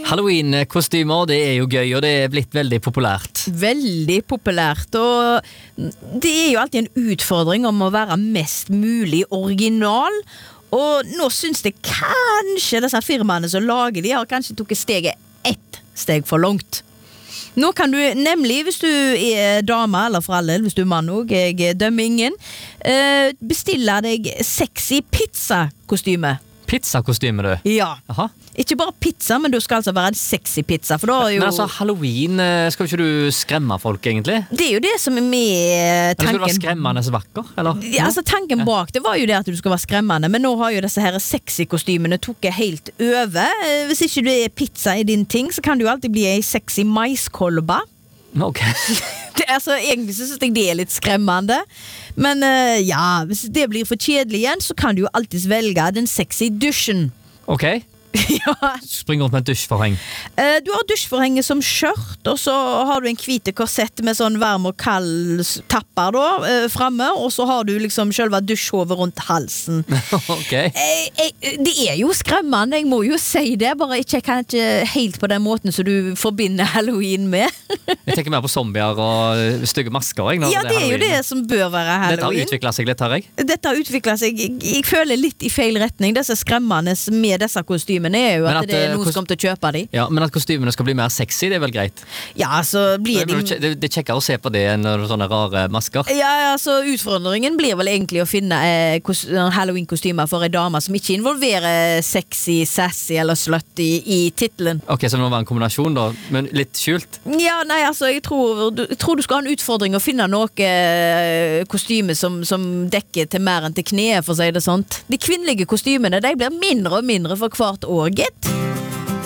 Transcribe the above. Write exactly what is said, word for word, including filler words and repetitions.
Halloween-kostymer, det er jo gøy, og det er blitt veldig populært. Veldig populært, og det er jo alltid en utfordring om å være mest mulig original. Og nå synes jeg kanskje disse firmaene som lager de har kanskje tok steget ett steg for langt. Nå kan du nemlig, hvis du er dame, eller for alle, hvis du er mann også, jeg dømmer ingen, bestille deg sexy pizza-kostyme. Pizza-kostyme, du? Ja. Aha. Ikke bare pizza, men du skal altså være en sexy pizza, for da er jo... Men altså, Halloween, skal jo ikke du skremme folk, egentlig? Det er jo det som er med tanken... Eller skal du være skremmende så vakker, eller? Ja, altså, tanken bak det var jo det at du skal være skremmende, men nå har jo disse her sexy kostymene tok helt over. Hvis ikke du er pizza i din ting, så kan du jo alltid bli en sexy maiskolba. Ok. Det, altså, egentlig så synes jeg det er litt skremmende. Men uh, ja, hvis det blir for kjedelig igjen, så kan du jo alltid velge den sexy dusjen. Ok. Ja. Spring rundt med en dusjforheng. uh, Du har dusjforhenget som skjørt, og så har du en hvite korsett med sånn varm og kald tapper da, uh, fremme, og så har du liksom selve dusjhovet rundt halsen. Ok. uh, uh, Det er jo skremmende, jeg må jo si det, bare ikke, jeg kan ikke helt på den måten så du forbinder Halloween med. Jeg tenker mer på zombier og stygge masker. Jeg, Ja, det er, det er jo det som bør være Halloween. Dette har utviklet seg litt her, jeg. Dette har utviklet seg, jeg, jeg føler litt i feil retning. Disse skremmende med disse kostymene er jo at, at det er noen som kommer til å kjøpe de. Ja, men at kostymene skal bli mer sexy, det er vel greit? Ja, så blir de... Det, det er kjekkere å se på det enn sånne rare masker. Ja, altså utfordringen blir vel egentlig å finne eh, Halloween-kostymer for en dame som ikke involverer sexy, sassy eller slutty i titlen. Ok, så det må være en kombinasjon da, men litt skjult? Ja, nei, altså, jeg tror, du, jeg tror du skal ha en utfordring å finne noe eh, kostyme som, som dekker til mer enn til kne, for å si det sånt. De kvinnelige kostymene, de blir mindre og mindre for hvert år, gitt.